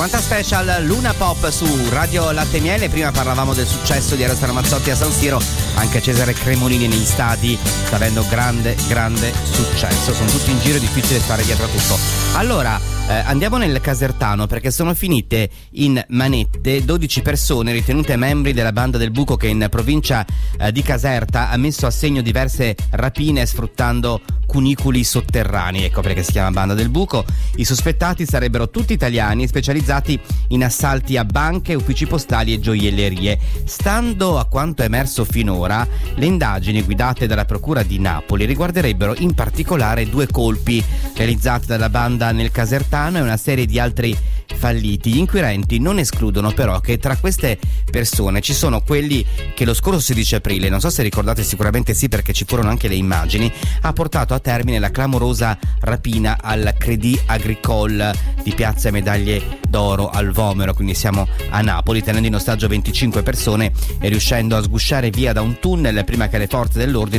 50 Special Luna Pop su Radio Latte e Miele. Prima parlavamo del successo di Eros Ramazzotti a San Siro, anche Cesare Cremonini negli stadi sta avendo grande successo, sono tutti in giro, è difficile stare dietro a tutto. Allora andiamo nel Casertano, perché sono finite in manette 12 persone ritenute membri della Banda del Buco, che in provincia di Caserta ha messo a segno diverse rapine sfruttando cunicoli sotterranei, ecco perché si chiama Banda del Buco. I sospettati sarebbero tutti italiani specializzati in assalti a banche, uffici postali e gioiellerie. Stando a quanto emerso finora, le indagini guidate dalla Procura di Napoli riguarderebbero in particolare 2 colpi realizzati dalla banda nel Casertano e una serie di altri falliti. Gli inquirenti non escludono però che tra queste persone ci sono quelli che lo scorso 16 aprile, non so se ricordate, sicuramente sì perché ci furono anche le immagini, ha portato a termine la clamorosa rapina al Crédit Agricole di Piazza Medaglie d'Oro al Vomero, quindi siamo a Napoli, tenendo in ostaggio 25 persone e riuscendo a sgusciare via da un tunnel prima che le forze dell'ordine